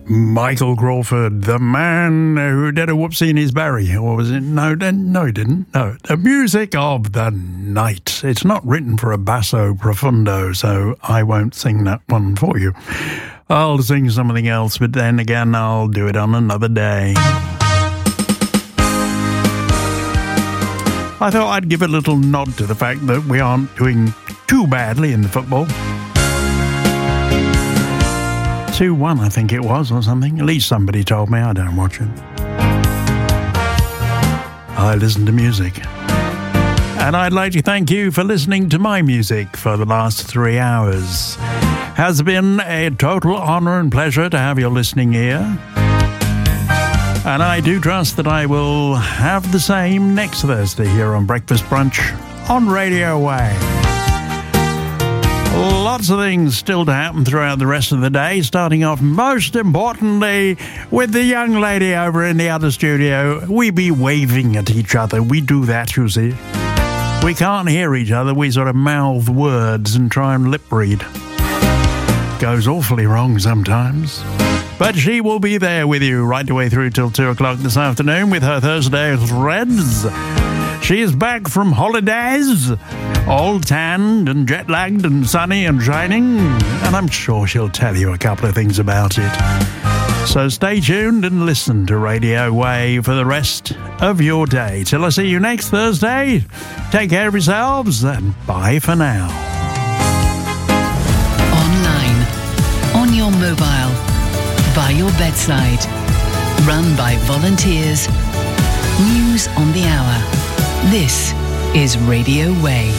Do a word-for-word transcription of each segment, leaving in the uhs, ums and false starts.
Michael Crawford, the man who did a Whoopsie in his Barry, or was it? No, no, he didn't. No, the music of the night. It's not written for a basso profundo, so I won't sing that one for you. I'll sing something else, but then again, I'll do it on another day. I thought I'd give a little nod to the fact that we aren't doing too badly in the football. two one, I think it was, or something. At least somebody told me. I don't watch it. I listen to music. And I'd like to thank you for listening to my music for the last three hours. Has been a total honour and pleasure to have your listening ear. And I do trust that I will have the same next Thursday here on Breakfast Brunch on Radio Way. Lots of things still to happen throughout the rest of the day, starting off most importantly with the young lady over in the other studio. We be waving at each other. We do that, you see. We can't hear each other. We sort of mouth words and try and lip read. Goes awfully wrong sometimes. But she will be there with you right the way through till two o'clock this afternoon with her Thursday threads. She is back from holidays, all tanned and jet-lagged and sunny and shining, and I'm sure she'll tell you a couple of things about it. So stay tuned and listen to Radio Way for the rest of your day. Till I see you next Thursday, take care of yourselves and bye for now. Online, on your mobile, by your bedside, run by volunteers, news on the hour. This is Radio Way.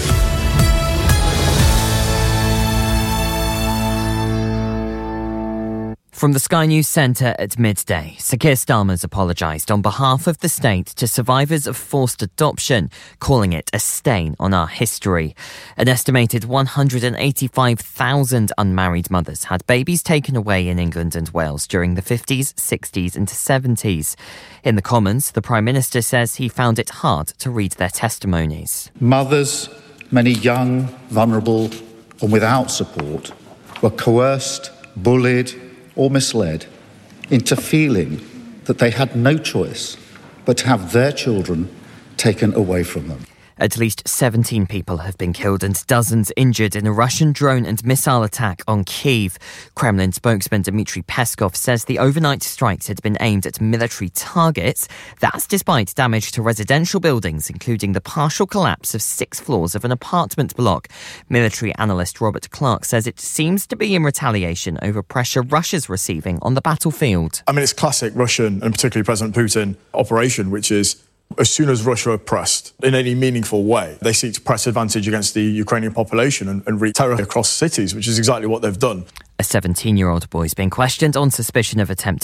From the Sky News Centre at midday, Sir Keir Starmer's apologised on behalf of the state to survivors of forced adoption, calling it a stain on our history. An estimated one hundred eighty-five thousand unmarried mothers had babies taken away in England and Wales during the fifties, sixties and seventies. In the Commons, the Prime Minister says he found it hard to read their testimonies. Mothers, many young, vulnerable and without support, were coerced, bullied or misled into feeling that they had no choice but to have their children taken away from them. At least seventeen people have been killed and dozens injured in a Russian drone and missile attack on Kyiv. Kremlin spokesman Dmitry Peskov says the overnight strikes had been aimed at military targets. That's despite damage to residential buildings, including the partial collapse of six floors of an apartment block. Military analyst Robert Clark says it seems to be in retaliation over pressure Russia's receiving on the battlefield. I mean, it's classic Russian and particularly President Putin operation, which is as soon as Russia are pressed in any meaningful way, they seek to press advantage against the Ukrainian population and, and wreak terror across cities, which is exactly what they've done. A seventeen-year-old boy is being questioned on suspicion of attempted